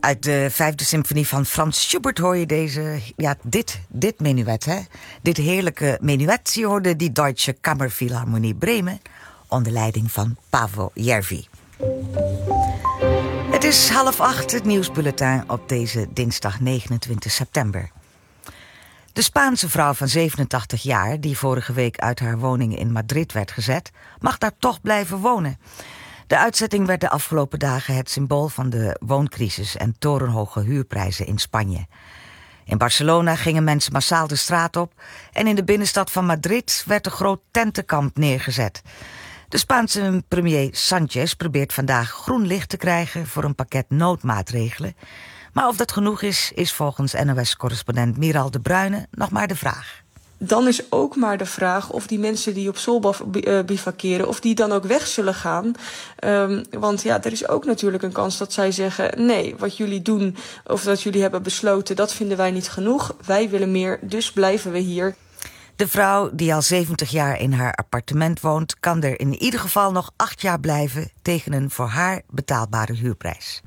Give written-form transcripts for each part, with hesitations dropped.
Uit de 5e symfonie van Frans Schubert hoor je dit menuet, hè? Dit heerlijke menuet. Je hoorde die Deutsche Kammerphilharmonie Bremen onder leiding van Paavo Järvi. Het is 7:30, het nieuwsbulletin op deze dinsdag 29 september. De Spaanse vrouw van 87 jaar, die vorige week uit haar woning in Madrid werd gezet, mag daar toch blijven wonen. De uitzetting werd de afgelopen dagen het symbool van de wooncrisis en torenhoge huurprijzen in Spanje. In Barcelona gingen mensen massaal de straat op en in de binnenstad van Madrid werd een groot tentenkamp neergezet. De Spaanse premier Sánchez probeert vandaag groen licht te krijgen voor een pakket noodmaatregelen. Maar of dat genoeg is volgens NOS-correspondent Miral de Bruyne nog maar de vraag. Dan is ook maar de vraag of die mensen die op Solbaf bivakeren, of die dan ook weg zullen gaan. Want ja, er is ook natuurlijk een kans dat zij zeggen, nee, wat jullie doen of wat jullie hebben besloten, dat vinden wij niet genoeg. Wij willen meer, dus blijven we hier. De vrouw, die al 70 jaar in haar appartement woont, kan er in ieder geval nog 8 jaar blijven tegen een voor haar betaalbare huurprijs.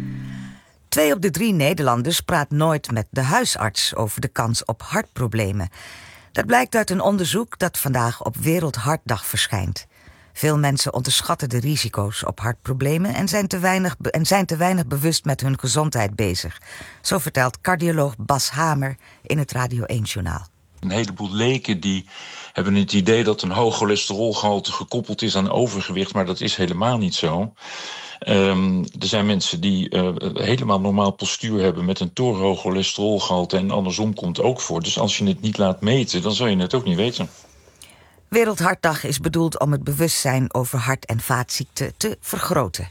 2 op de 3 Nederlanders praat nooit met de huisarts over de kans op hartproblemen. Dat blijkt uit een onderzoek dat vandaag op Wereldhartdag verschijnt. Veel mensen onderschatten de risico's op hartproblemen en zijn te weinig bewust met hun gezondheid bezig. Zo vertelt cardioloog Bas Hamer in het Radio 1-journaal. Een heleboel leken die hebben het idee dat een hoog cholesterolgehalte gekoppeld is aan overgewicht, maar dat is helemaal niet zo. Er zijn mensen die helemaal normaal postuur hebben met een torenhoog cholesterolgehalte en andersom komt ook voor. Dus als je het niet laat meten, dan zal je het ook niet weten. Wereldhartdag is bedoeld om het bewustzijn over hart- en vaatziekten te vergroten.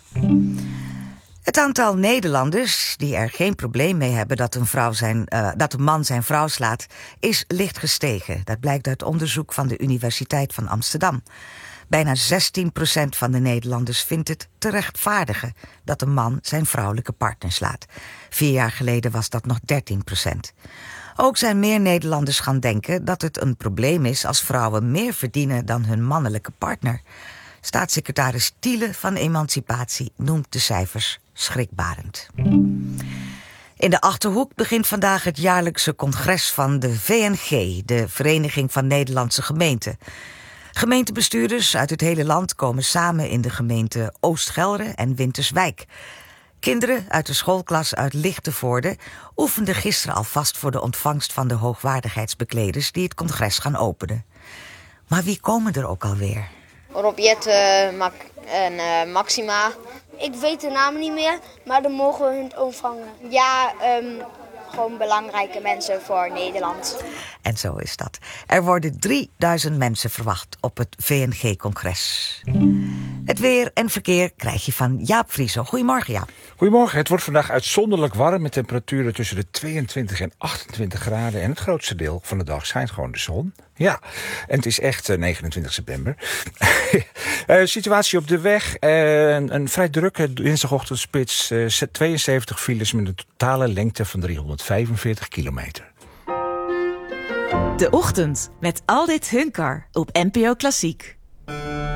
Het aantal Nederlanders die er geen probleem mee hebben dat een man zijn vrouw slaat, is licht gestegen. Dat blijkt uit onderzoek van de Universiteit van Amsterdam. Bijna 16% van de Nederlanders vindt het te rechtvaardigen dat een man zijn vrouwelijke partner slaat. 4 jaar geleden was dat nog 13%. Ook zijn meer Nederlanders gaan denken dat het een probleem is als vrouwen meer verdienen dan hun mannelijke partner. Staatssecretaris Thiele van Emancipatie noemt de cijfers schrikbarend. In de Achterhoek begint vandaag het jaarlijkse congres van de VNG, de Vereniging van Nederlandse Gemeenten. Gemeentebestuurders uit het hele land komen samen in de gemeenten Oost-Gelre en Winterswijk. Kinderen uit de schoolklas uit Lichtenvoorde oefenden gisteren alvast voor de ontvangst van de hoogwaardigheidsbekleders die het congres gaan openen. Maar wie komen er ook alweer? Robjette en Maxima. Ik weet de namen niet meer, maar dan mogen we hun ontvangen. Ja, gewoon belangrijke mensen voor Nederland. En zo is dat. Er worden 3000 mensen verwacht op het VNG-congres. Het weer en verkeer krijg je van Jaap Frieso. Goedemorgen, Jaap. Goedemorgen. Het wordt vandaag uitzonderlijk warm met temperaturen tussen de 22 en 28 graden. En het grootste deel van de dag schijnt gewoon de zon. Ja, en het is echt 29 september. Situatie op de weg. Een vrij drukke dinsdagochtendspits. 72 files met een totale lengte van 345 kilometer. De Ochtend met Aldit Hunkar op NPO Klassiek.